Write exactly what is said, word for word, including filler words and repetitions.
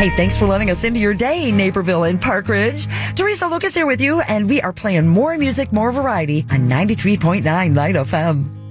Hey, thanks for letting us into your day, Naperville and Park Ridge. Teresa Lucas here with you, and we are playing more music, more variety on ninety-three point nine Light F M.